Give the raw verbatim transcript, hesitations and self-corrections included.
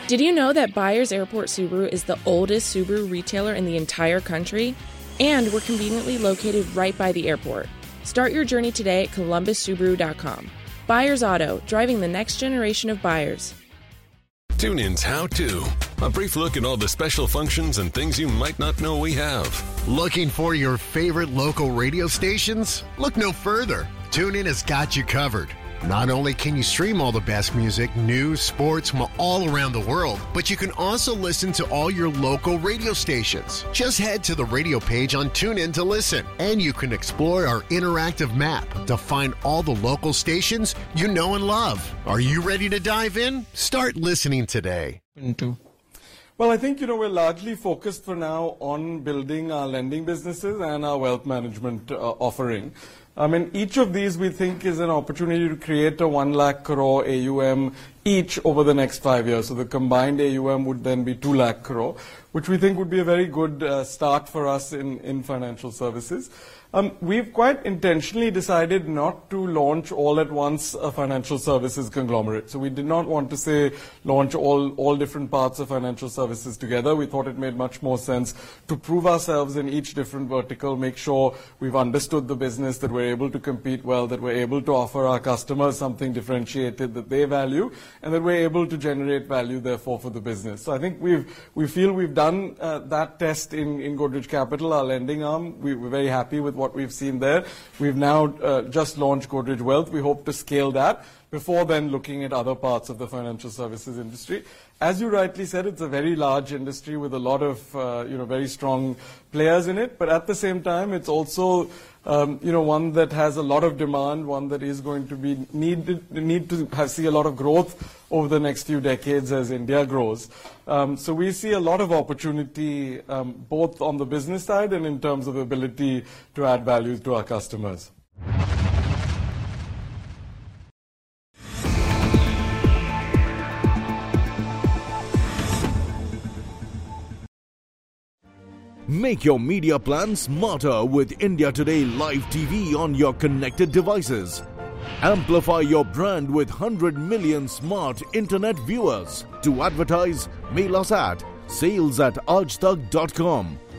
Did you know that Byers Airport Subaru is the oldest Subaru retailer in the entire country? And we're conveniently located right by the airport. Start your journey today at columbus subaru dot com. Byers Auto, driving the next generation of buyers. TuneIn's How To. A brief look at all the special functions and things you might not know we have. Looking for your favorite local radio stations? Look no further. TuneIn has got you covered. Not only can you stream all the best music, news, sports from all around the world, but you can also listen to all your local radio stations. Just head to the radio page on TuneIn to listen, and you can explore our interactive map to find all the local stations you know and love. Are you ready to dive in? Start listening today. Well, I think, you know, we're largely focused for now on building our lending businesses and our wealth management uh, offering. I mean, each of these we think is an opportunity to create a one lakh crore A U M each over the next five years. So the combined A U M would then be two lakh crore, which we think would be a very good uh, start for us in, in financial services. Um, we've quite intentionally decided not to launch all at once a financial services conglomerate. So we did not want to say launch all, all different parts of financial services together. We thought it made much more sense to prove ourselves in each different vertical, make sure we've understood the business, that we're able to compete well, that we're able to offer our customers something differentiated that they value, and that we're able to generate value, therefore, for the business. So I think we've, we feel we've done uh, that test in, in Godrej Capital, our lending arm. We, we're very happy with what we've seen there. We've now uh, just launched Godrej Wealth. We hope to scale that before then looking at other parts of the financial services industry. As you rightly said, it's a very large industry with a lot of uh, you know, very strong players in it, but at the same time, it's also um, you know, one that has a lot of demand, one that is going to be needed, need to have, see a lot of growth over the next few decades as India grows. Um, so we see a lot of opportunity um, both on the business side and in terms of ability to add value to our customers. Make your media plan smarter with India Today Live T V on your connected devices. Amplify your brand with one hundred million smart internet viewers. To advertise, mail us at sales at aajtak dot com.